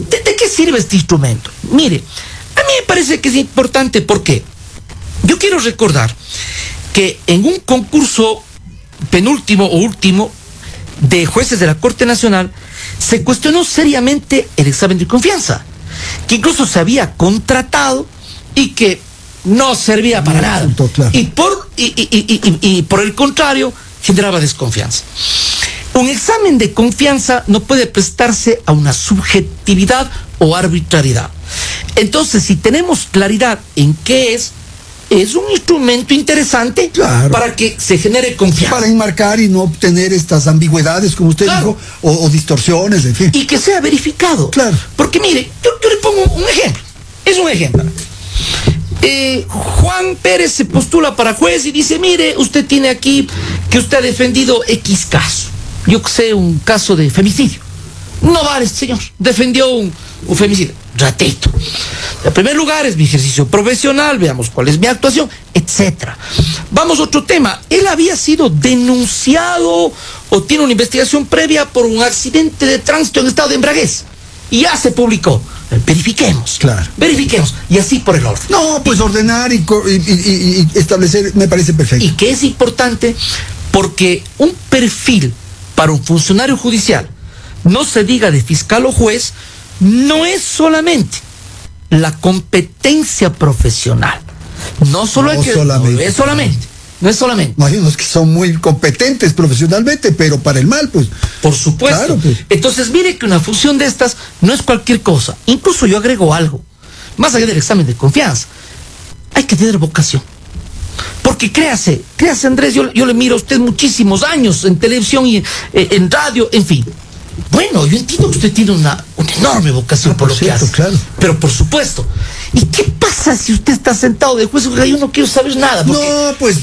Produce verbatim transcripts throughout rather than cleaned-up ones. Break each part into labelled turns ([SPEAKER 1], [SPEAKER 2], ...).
[SPEAKER 1] ¿De, de qué sirve este instrumento? Mire, a mí me parece que es importante porque yo quiero recordar que en un concurso penúltimo o último de jueces de la Corte Nacional se cuestionó seriamente el examen de confianza, que incluso se había contratado y que no servía para nada. Claro. Y, por, y, y, y, y, y por el contrario, generaba desconfianza. Un examen de confianza no puede prestarse a una subjetividad o arbitrariedad. Entonces, si tenemos claridad en qué es, es un instrumento interesante, claro, para que se genere confianza.
[SPEAKER 2] Para enmarcar y no obtener estas ambigüedades, como usted, claro, dijo, o, o distorsiones, en fin.
[SPEAKER 1] Y que sea verificado.
[SPEAKER 2] Claro.
[SPEAKER 1] Porque mire, yo, yo le pongo un ejemplo. Es un ejemplo. Eh, Juan Pérez se postula para juez y dice, mire, usted tiene aquí que usted ha defendido X caso. Yo sé, un caso de femicidio. No vale, señor. Defendió un, un femicidio. Ratito. En primer lugar, es mi ejercicio profesional, veamos cuál es mi actuación, etcétera. Vamos a otro tema. Él había sido denunciado o tiene una investigación previa por un accidente de tránsito en estado de embriaguez. Y ya se publicó. Verifiquemos.
[SPEAKER 2] Claro.
[SPEAKER 1] Verifiquemos. Y así por el orden.
[SPEAKER 2] No, pues ordenar y, y, y, y establecer me parece perfecto.
[SPEAKER 1] Y que es importante porque un perfil para un funcionario judicial, no se diga de fiscal o juez, no es solamente la competencia profesional. No solo
[SPEAKER 2] no
[SPEAKER 1] hay que,
[SPEAKER 2] solamente.
[SPEAKER 1] No es solamente. No es solamente.
[SPEAKER 2] No, hay unos que son muy competentes profesionalmente, pero para el mal, pues.
[SPEAKER 1] Por supuesto. Claro, pues. Entonces, mire que una función de estas no es cualquier cosa. Incluso yo agrego algo. Más allá del examen de confianza, hay que tener vocación. Porque créase, créase, Andrés, yo, yo le miro a usted muchísimos años en televisión y en, en radio, en fin. Bueno, yo entiendo que usted tiene una, una enorme vocación ah, por, por lo cierto, que hace. Claro. Pero por supuesto. ¿Y qué pasa si usted está sentado de juez? Yo no quiero saber nada.
[SPEAKER 2] No, pues.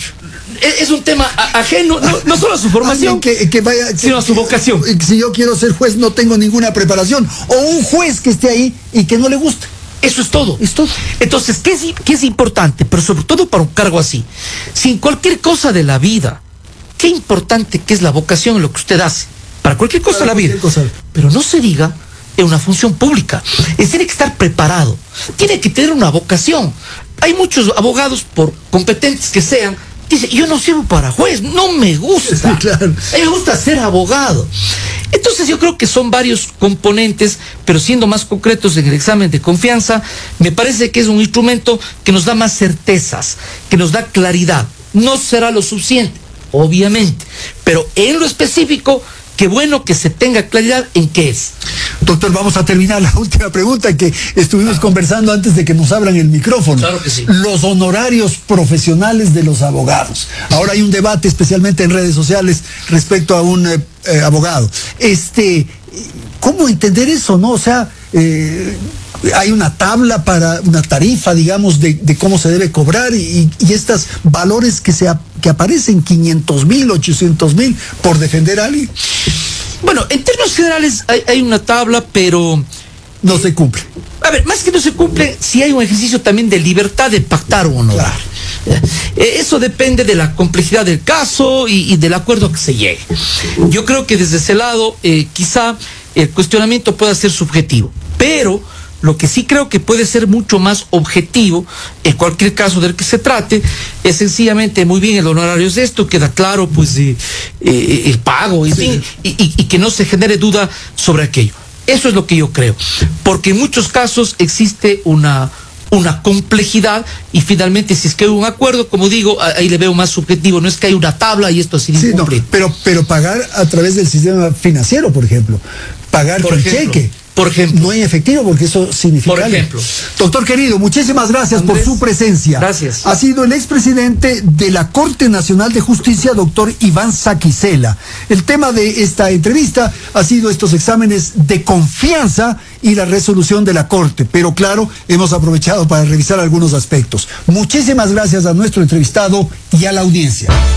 [SPEAKER 1] Es un tema ajeno, no, no solo a su formación,
[SPEAKER 2] que, que vaya,
[SPEAKER 1] sino
[SPEAKER 2] que,
[SPEAKER 1] a su vocación.
[SPEAKER 2] Si yo quiero ser juez, no tengo ninguna preparación. O un juez que esté ahí y que no le guste.
[SPEAKER 1] Eso es todo.
[SPEAKER 2] Es todo.
[SPEAKER 1] Entonces, ¿qué es, qué es importante? Pero sobre todo para un cargo así. Si en cualquier cosa de la vida, qué importante que es la vocación en lo que usted hace. Para cualquier cosa de la vida. Cosa. Pero no se diga en una función pública. Es, tiene que estar preparado. Tiene que tener una vocación. Hay muchos abogados, por competentes que sean, dice, yo no sirvo para juez, no me gusta. Sí, claro. A mí me gusta ser abogado. Entonces yo creo que son varios componentes, pero siendo más concretos en el examen de confianza, me parece que es un instrumento que nos da más certezas, que nos da claridad. No será lo suficiente, obviamente, pero en lo específico, qué bueno que se tenga claridad en qué es.
[SPEAKER 2] Doctor, vamos a terminar la última pregunta que estuvimos ah. conversando antes de que nos abran el micrófono.
[SPEAKER 1] Claro que sí.
[SPEAKER 2] Los honorarios profesionales de los abogados. Ahora hay un debate, especialmente en redes sociales, respecto a un eh, eh, abogado. Este, ¿cómo entender eso, no? O sea, eh, hay una tabla para una tarifa, digamos, de, de cómo se debe cobrar y, y estos valores que, se, que aparecen, quinientos mil, ochocientos mil, por defender a alguien.
[SPEAKER 1] Bueno, en términos generales hay, hay una tabla, pero
[SPEAKER 2] no eh, se cumple.
[SPEAKER 1] A ver, más que no se cumple, sí hay un ejercicio también de libertad de pactar un honorario. Claro. Eh, eso depende de la complejidad del caso y, y del acuerdo a que se llegue. Yo creo que desde ese lado, eh, quizá el cuestionamiento pueda ser subjetivo, pero lo que sí creo que puede ser mucho más objetivo, en cualquier caso del que se trate, es sencillamente, muy bien, el honorario es esto, queda claro, pues, eh, eh, el pago, en sí. fin, y, y, y que no se genere duda sobre aquello. Eso es lo que yo creo, porque en muchos casos existe una, una complejidad y finalmente, si es que hay un acuerdo, como digo, ahí le veo más subjetivo, no es que hay una tabla y esto así
[SPEAKER 2] sí, no, pero, pero pagar a través del sistema financiero, por ejemplo, pagar por cheque.
[SPEAKER 1] Por ejemplo.
[SPEAKER 2] No hay efectivo, porque eso significa...
[SPEAKER 1] Por ejemplo.
[SPEAKER 2] Doctor querido, muchísimas gracias Andrés, por su presencia.
[SPEAKER 1] Gracias.
[SPEAKER 2] Ha sido el expresidente de la Corte Nacional de Justicia, doctor Iván Saquicela. El tema de esta entrevista ha sido estos exámenes de confianza y la resolución de la Corte. Pero claro, hemos aprovechado para revisar algunos aspectos. Muchísimas gracias a nuestro entrevistado y a la audiencia.